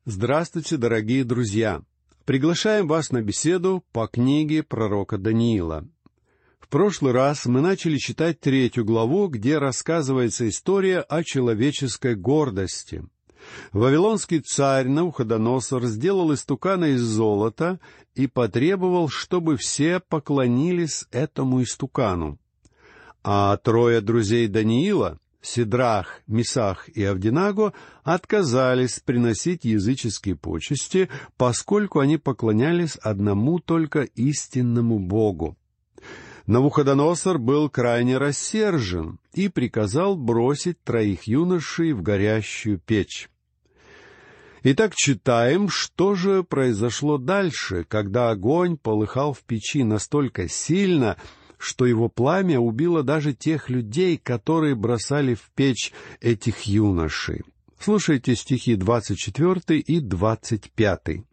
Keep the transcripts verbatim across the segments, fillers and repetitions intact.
Здравствуйте, дорогие друзья! Приглашаем вас на беседу по книге пророка Даниила. В прошлый раз мы начали читать третью главу, где рассказывается история о человеческой гордости. Вавилонский царь Навуходоносор сделал истукана из золота и потребовал, чтобы все поклонились этому истукану. А трое друзей Даниила, Сидрах, Месах и Авденаго, отказались приносить языческие почести, поскольку они поклонялись одному только истинному Богу. Навуходоносор был крайне рассержен и приказал бросить троих юношей в горящую печь. Итак, читаем, что же произошло дальше, когда огонь полыхал в печи настолько сильно, что его пламя убило даже тех людей, которые бросали в печь этих юношей. Слушайте стихи двадцать четвёртый и двадцать пятый.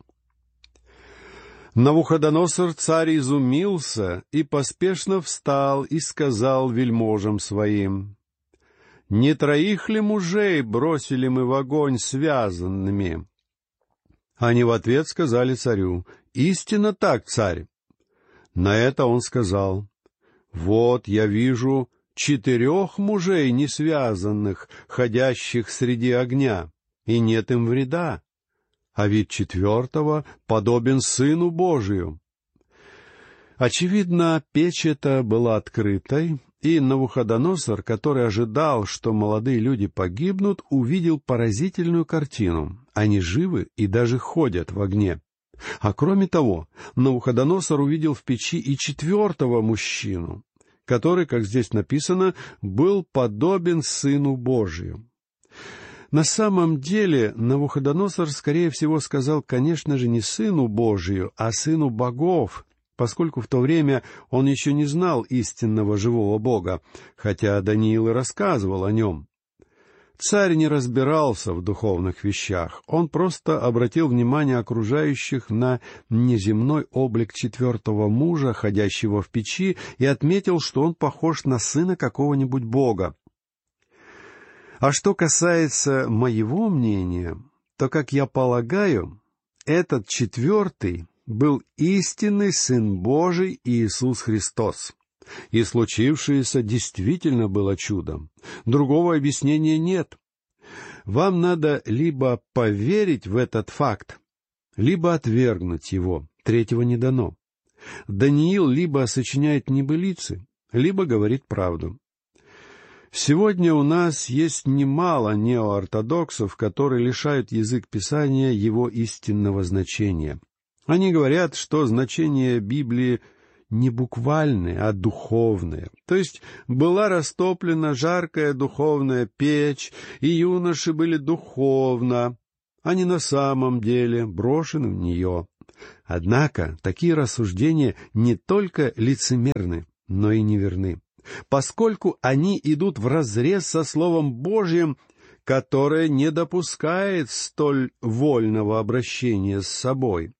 Навуходоносор царь изумился и поспешно встал и сказал вельможам своим: «Не троих ли мужей бросили мы в огонь связанными?» Они в ответ сказали царю: «Истинно так, царь». На это он сказал: «Вот я вижу четырех мужей несвязанных, ходящих среди огня, и нет им вреда, а вид четвертого подобен Сыну Божию». Очевидно, печь эта была открытой, и Навуходоносор, который ожидал, что молодые люди погибнут, увидел поразительную картину. Они живы и даже ходят в огне. А кроме того, Навуходоносор увидел в печи и четвертого мужчину, который, как здесь написано, был подобен Сыну Божию. На самом деле Навуходоносор, скорее всего, сказал, конечно же, не Сыну Божию, а Сыну богов, поскольку в то время он еще не знал истинного живого Бога, хотя Даниил и рассказывал о нем. Царь не разбирался в духовных вещах, он просто обратил внимание окружающих на неземной облик четвертого мужа, ходящего в печи, и отметил, что он похож на сына какого-нибудь бога. А что касается моего мнения, то, как я полагаю, этот четвертый был истинный Сын Божий Иисус Христос. И случившееся действительно было чудом. Другого объяснения нет. Вам надо либо поверить в этот факт, либо отвергнуть его. Третьего не дано. Даниил либо сочиняет небылицы, либо говорит правду. Сегодня у нас есть немало неоортодоксов, которые лишают язык Писания его истинного значения. Они говорят, что значение Библии не буквальные, а духовные. То есть была растоплена жаркая духовная печь, и юноши были духовно, а не на самом деле брошены в нее. Однако такие рассуждения не только лицемерны, но и неверны, поскольку они идут вразрез со Словом Божьим, которое не допускает столь вольного обращения с собой.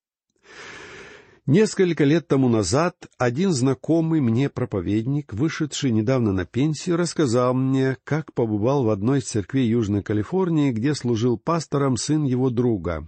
Несколько лет тому назад один знакомый мне проповедник, вышедший недавно на пенсию, рассказал мне, как побывал в одной из церквей Южной Калифорнии, где служил пастором сын его друга.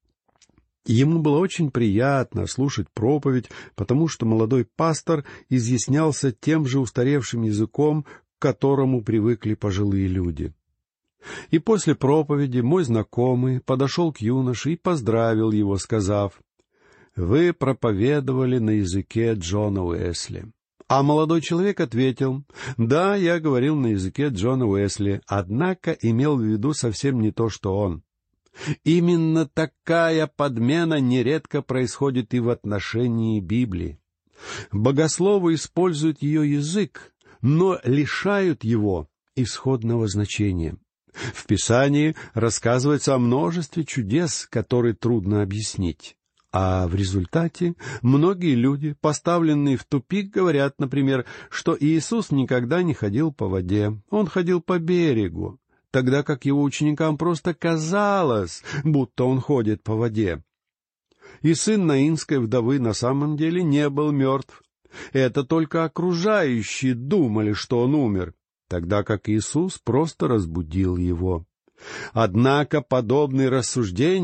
Ему было очень приятно слушать проповедь, потому что молодой пастор изъяснялся тем же устаревшим языком, к которому привыкли пожилые люди. И после проповеди мой знакомый подошел к юноше и поздравил его, сказав: «Вы проповедовали на языке Джона Уэсли». А молодой человек ответил: «Да, я говорил на языке Джона Уэсли, однако имел в виду совсем не то, что он». Именно такая подмена нередко происходит и в отношении Библии. Богословы используют ее язык, но лишают его исходного значения. В Писании рассказывается о множестве чудес, которые трудно объяснить. А в результате многие люди, поставленные в тупик, говорят, например, что Иисус никогда не ходил по воде, он ходил по берегу, тогда как его ученикам просто казалось, будто он ходит по воде. И сын наинской вдовы на самом деле не был мертв. Это только окружающие думали, что он умер, тогда как Иисус просто разбудил его. Однако подобные рассуждения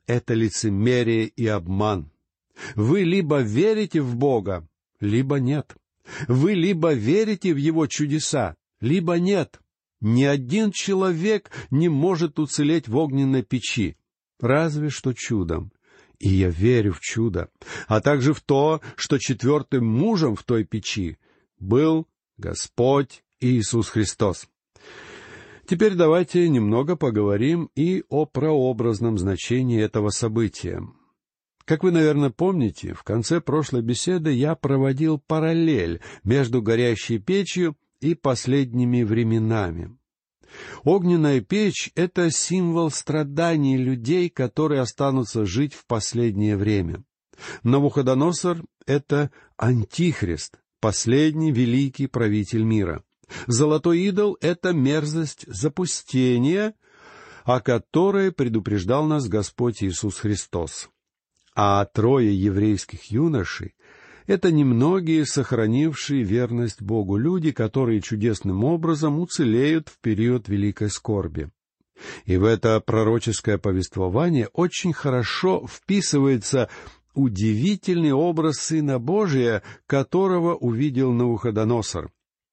— это лицемерие и обман. Вы либо верите в Бога, либо нет. Вы либо верите в Его чудеса, либо нет. Ни один человек не может уцелеть в огненной печи, разве что чудом. И я верю в чудо, а также в то, что четвертым мужем в той печи был Господь Иисус Христос. Теперь давайте немного поговорим и о прообразном значении этого события. Как вы, наверное, помните, в конце прошлой беседы я проводил параллель между горящей печью и последними временами. Огненная печь — это символ страданий людей, которые останутся жить в последнее время. Навуходоносор — это антихрист, последний великий правитель мира. Золотой идол — это мерзость запустения, о которой предупреждал нас Господь Иисус Христос. А трое еврейских юношей — это немногие сохранившие верность Богу люди, которые чудесным образом уцелеют в период великой скорби. И в это пророческое повествование очень хорошо вписывается удивительный образ Сына Божия, которого увидел Навуходоносор.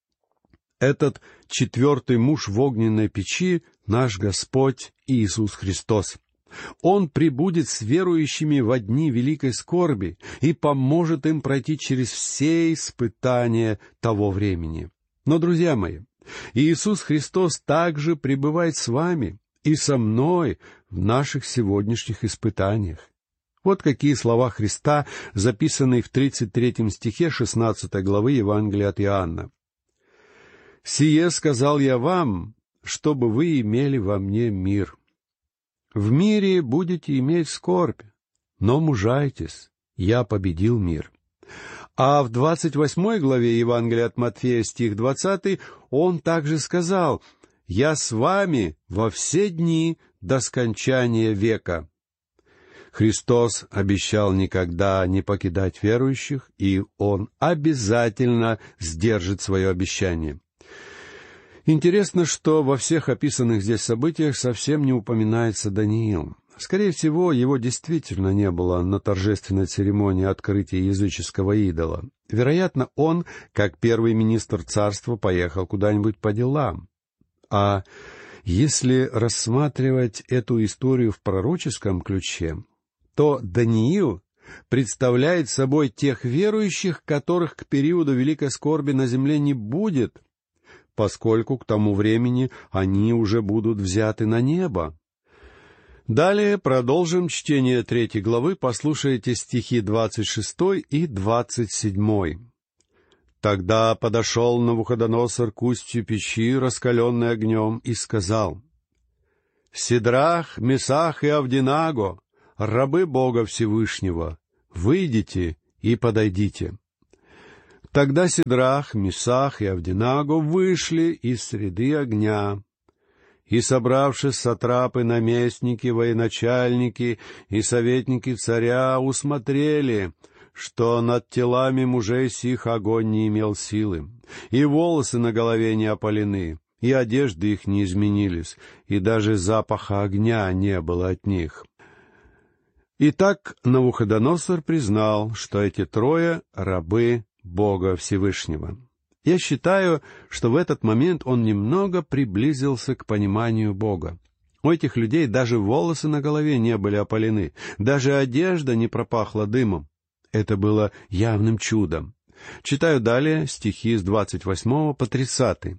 Этот четвертый муж в огненной печи — наш Господь Иисус Христос. Он прибудет с верующими во дни великой скорби и поможет им пройти через все испытания того времени. Но, друзья мои, Иисус Христос также пребывает с вами и со мной в наших сегодняшних испытаниях. Вот какие слова Христа, записанные в тридцать третьем стихе шестнадцатой главы Евангелия от Иоанна. «Сие сказал я вам, чтобы вы имели во мне мир. В мире будете иметь скорбь, но мужайтесь, я победил мир». А в двадцать восьмой главе Евангелия от Матфея, стих двадцатый, он также сказал: «Я с вами во все дни до скончания века». Христос обещал никогда не покидать верующих, и Он обязательно сдержит свое обещание. Интересно, что во всех описанных здесь событиях совсем не упоминается Даниил. Скорее всего, его действительно не было на торжественной церемонии открытия языческого идола. Вероятно, он, как первый министр царства, поехал куда-нибудь по делам. А если рассматривать эту историю в пророческом ключе, то Даниил представляет собой тех верующих, которых к периоду великой скорби на земле не будет, поскольку к тому времени они уже будут взяты на небо. Далее продолжим чтение третьей главы, послушайте стихи двадцать шестой и двадцать седьмой. «Тогда подошел Навуходоносор к устью печи, раскаленной огнем, и сказал: Сидрах, Месах и Авденаго, рабы Бога Всевышнего, выйдите и подойдите. Тогда Сидрах, Месах и Авденаго вышли из среды огня, и, собравшись сатрапы, наместники, военачальники и советники царя, усмотрели, что над телами мужей сих огонь не имел силы, и волосы на голове не опалены, и одежды их не изменились, и даже запаха огня не было от них. Итак, Навуходоносор признал, что эти трое — рабы Бога Всевышнего. Я считаю, что в этот момент он немного приблизился к пониманию Бога. У этих людей даже волосы на голове не были опалены, даже одежда не пропахла дымом. Это было явным чудом. Читаю далее стихи с двадцать восьмого по тридцатый.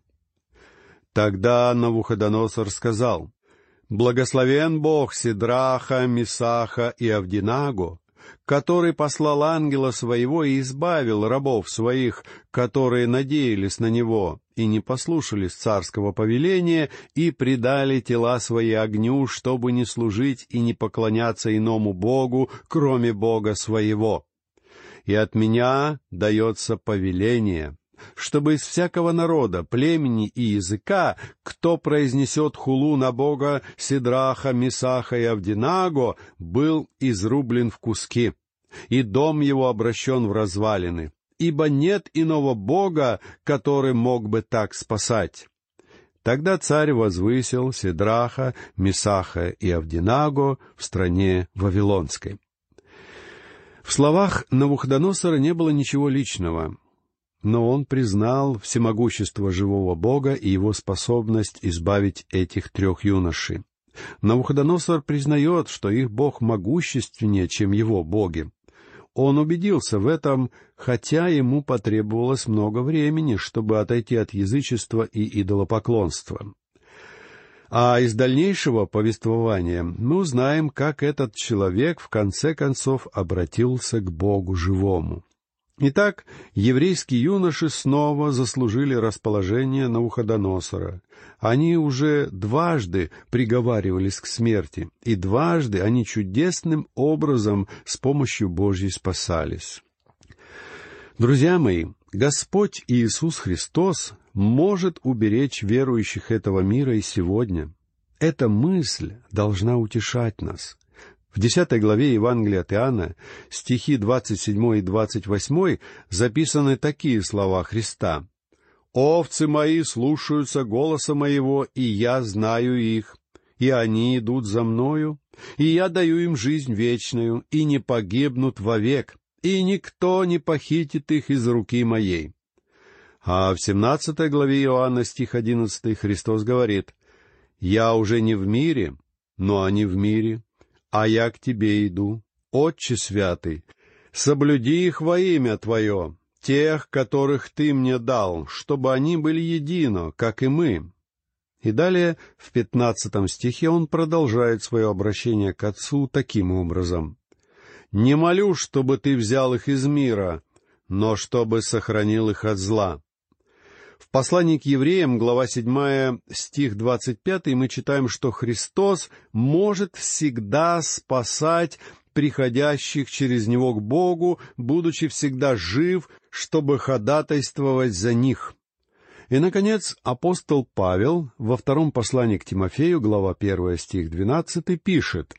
«Тогда Навуходоносор сказал: Благословен Бог Сидраха, Месаха и Авденаго, который послал ангела своего и избавил рабов своих, которые надеялись на него и не послушались царского повеления и предали тела свои огню, чтобы не служить и не поклоняться иному Богу, кроме Бога своего. И от меня дается повеление, чтобы из всякого народа, племени и языка, кто произнесет хулу на Бога Сидраха, Месаха и Авденаго, был изрублен в куски, и дом его обращен в развалины, ибо нет иного Бога, который мог бы так спасать. Тогда царь возвысил Сидраха, Месаха и Авденаго в стране Вавилонской. В словах Навуходоносора не было ничего личного, но он признал всемогущество живого Бога и его способность избавить этих трех юношей. Навуходоносор признает, что их Бог могущественнее, чем его боги. Он убедился в этом, хотя ему потребовалось много времени, чтобы отойти от язычества и идолопоклонства. А из дальнейшего повествования мы узнаем, как этот человек в конце концов обратился к Богу живому. Итак, еврейские юноши снова заслужили расположение Навуходоносора. Они уже дважды приговаривались к смерти, и дважды они чудесным образом с помощью Божьей спасались. Друзья мои, Господь Иисус Христос может уберечь верующих этого мира и сегодня. Эта мысль должна утешать нас. В десятой главе Евангелия от Иоанна, стихи двадцать седьмой и двадцать восьмой, записаны такие слова Христа: «Овцы мои слушаются голоса моего, и я знаю их, и они идут за мною, и я даю им жизнь вечную, и не погибнут вовек, и никто не похитит их из руки моей». А в семнадцатой главе Иоанна, стих одиннадцатый, Христос говорит: «Я уже не в мире, но они в мире, а я к тебе иду, Отче святый, соблюди их во имя Твое, тех, которых Ты мне дал, чтобы они были едино, как и мы». И далее, в пятнадцатом стихе, он продолжает свое обращение к Отцу таким образом: «Не молю, чтобы Ты взял их из мира, но чтобы сохранил их от зла». В послании к евреям, глава седьмая, стих двадцать пятый, мы читаем, что Христос может всегда спасать приходящих через Него к Богу, будучи всегда жив, чтобы ходатайствовать за них. И, наконец, апостол Павел во втором послании к Тимофею, глава первая, стих двенадцатый, пишет: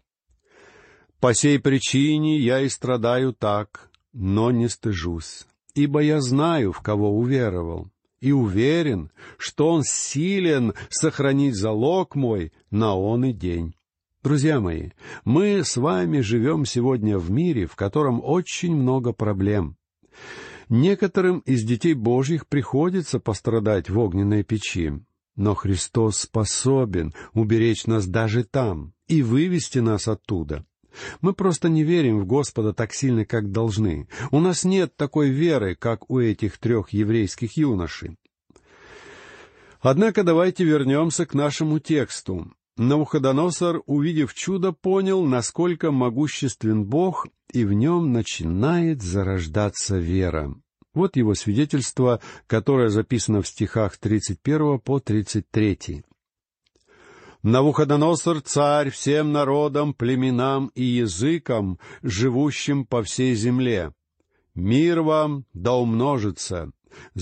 «По сей причине я и страдаю так, но не стыжусь, ибо я знаю, в кого уверовал, и уверен, что Он силен сохранить залог мой на оный день». Друзья мои, мы с вами живем сегодня в мире, в котором очень много проблем. Некоторым из детей Божьих приходится пострадать в огненной печи, но Христос способен уберечь нас даже там и вывести нас оттуда. Мы просто не верим в Господа так сильно, как должны. У нас нет такой веры, как у этих трех еврейских юношей. Однако давайте вернемся к нашему тексту. Навуходоносор, увидев чудо, понял, насколько могуществен Бог, и в нем начинает зарождаться вера. Вот его свидетельство, которое записано в стихах тридцать первого по тридцать третий. «Навуходоносор, царь всем народам, племенам и языкам, живущим по всей земле, мир вам да умножится.